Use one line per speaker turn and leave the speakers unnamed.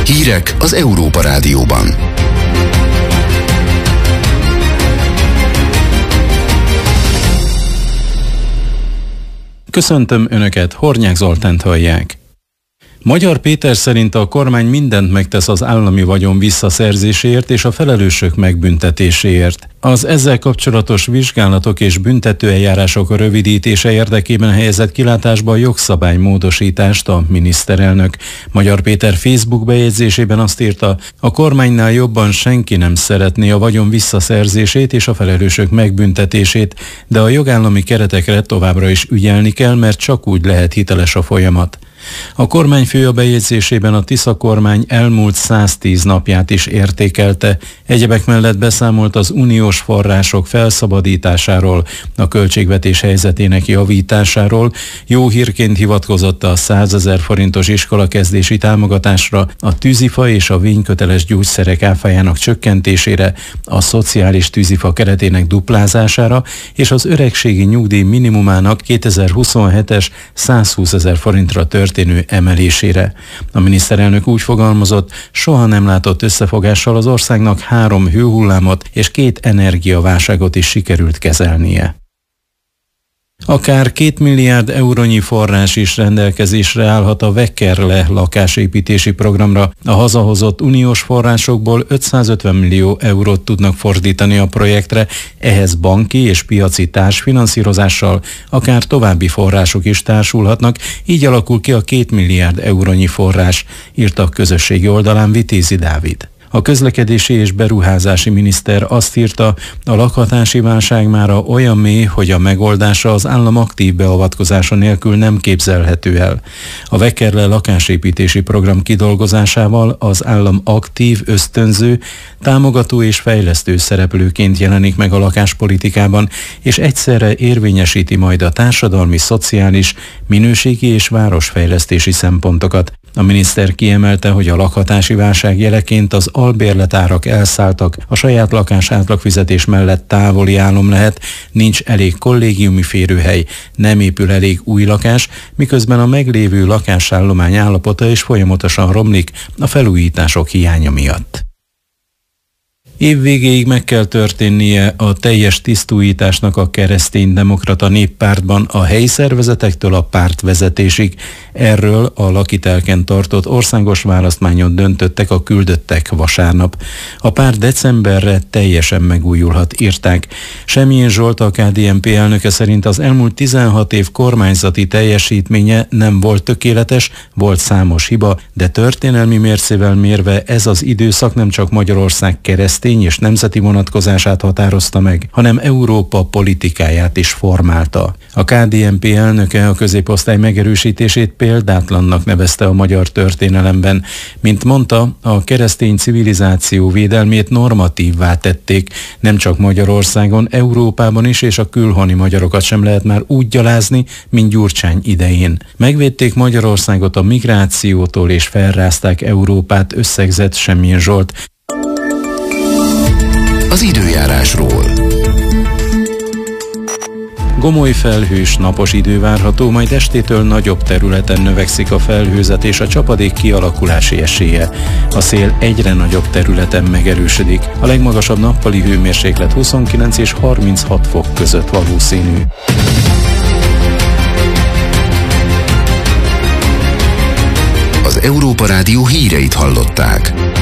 Hírek az Európa Rádióban.
Köszöntöm Önöket, Hornyák Zoltánt hallják. Magyar Péter szerint a kormány mindent megtesz az állami vagyon visszaszerzéséért és a felelősök megbüntetéséért. Az ezzel kapcsolatos vizsgálatok és büntetőeljárások rövidítése érdekében helyezett kilátásba a jogszabálymódosítást a miniszterelnök. Magyar Péter Facebook bejegyzésében azt írta, a kormánynál jobban senki nem szeretné a vagyon visszaszerzését és a felelősök megbüntetését, de a jogállami keretekre továbbra is ügyelni kell, mert csak úgy lehet hiteles a folyamat. A kormányfő a bejegyzésében a Tisza kormány elmúlt 110 napját is értékelte, egyebek mellett beszámolt az uniós források felszabadításáról, a költségvetés helyzetének javításáról, jó hírként hivatkozott a 100 000 forintos iskolakezdési támogatásra, a tűzifa és a vényköteles gyógyszerek áfájának csökkentésére, a szociális tűzifa keretének duplázására és az öregségi nyugdíj minimumának 2027-es 120 000 forintra történő emelésére. A miniszterelnök úgy fogalmazott, soha nem látott összefogással az országnak 3 hőhullámot és 2 energiaválságot is sikerült kezelnie. Akár 2 milliárd eurónyi forrás is rendelkezésre állhat a Vekkerle lakásépítési programra. A hazahozott uniós forrásokból 550 millió eurót tudnak fordítani a projektre, ehhez banki és piaci társfinanszírozással akár további források is társulhatnak, így alakul ki a 2 milliárd eurónyi forrás, írta a közösségi oldalán Vitézi Dávid. A közlekedési és beruházási miniszter azt írta, a lakhatási válság mára olyan mély, hogy a megoldása az állam aktív beavatkozása nélkül nem képzelhető el. A Vekkerle lakásépítési program kidolgozásával az állam aktív, ösztönző, támogató és fejlesztő szereplőként jelenik meg a lakáspolitikában, és egyszerre érvényesíti majd a társadalmi, szociális, minőségi és városfejlesztési szempontokat. A miniszter kiemelte, hogy a lakhatási válság jeleként az albérletárak elszálltak, a saját lakás átlagfizetés mellett távoli álom lehet, nincs elég kollégiumi férőhely, nem épül elég új lakás, miközben a meglévő lakásállomány állapota is folyamatosan romlik a felújítások hiánya miatt. Év végéig meg kell történnie a teljes tisztújításnak a Kereszténydemokrata Néppártban a helyi szervezetektől a pártvezetésig. Erről a Lakitelken tartott országos választmányon döntöttek a küldöttek vasárnap. A párt decemberre teljesen megújulhat, írták. Semjén Zsolt, a KDNP elnöke szerint az elmúlt 16 év kormányzati teljesítménye nem volt tökéletes, volt számos hiba, de történelmi mércével mérve ez az időszak nem csak Magyarország keresztény és nemzeti vonatkozását határozta meg, hanem Európa politikáját is formálta. A KDNP elnöke a középosztály megerősítését példátlannak nevezte a magyar történelemben. Mint mondta, a keresztény civilizáció védelmét normatívvá tették, nem csak Magyarországon, Európában is, és a külhoni magyarokat sem lehet már úgy gyalázni, mint Gyurcsány idején. Megvédték Magyarországot a migrációtól és felrázták Európát, összegzett Semjén Zsolt.
Az időjárásról.
Gomoly felhős, napos idő várható, majd estétől nagyobb területen növekszik a felhőzet és a csapadék kialakulási esélye. A szél egyre nagyobb területen megerősödik. A legmagasabb nappali hőmérséklet 29 és 36 fok között valószínű.
Az Európa Rádió híreit hallották.